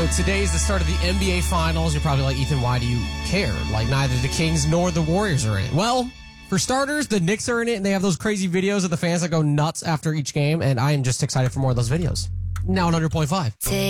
So today is the start of the NBA Finals. You're probably like, Ethan, why do you care? Like, neither the Kings nor the Warriors are in it. Well, for starters, the Knicks are in it, and they have those crazy videos of the fans that go nuts after each game, and I am just excited for more of those videos. Now on 100.5.